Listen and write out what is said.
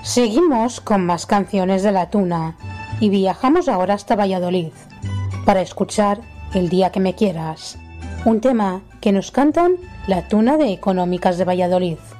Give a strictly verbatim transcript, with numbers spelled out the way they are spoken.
Seguimos con más canciones de La Tuna y viajamos ahora hasta Valladolid para escuchar El día que me quieras, un tema que nos cantan La Tuna de Económicas de Valladolid.